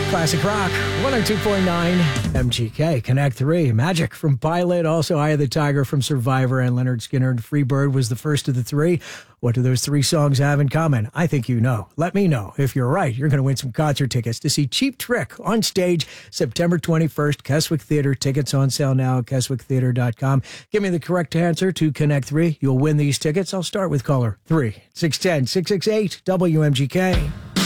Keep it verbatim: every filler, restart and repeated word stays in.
Classic Rock, one oh two point nine M G K, Connect three. Magic from Pilot, also Eye of the Tiger from Survivor, and Leonard Skinner and Freebird was the first of the three. What do those three songs have in common? I think you know. Let me know. If you're right, you're going to win some concert tickets to see Cheap Trick on stage September twenty-first, Keswick Theater. Tickets on sale now at keswick theater dot com. Give me the correct answer to Connect three. You'll win these tickets. I'll start with caller three, six one zero, six six eight, W M G K.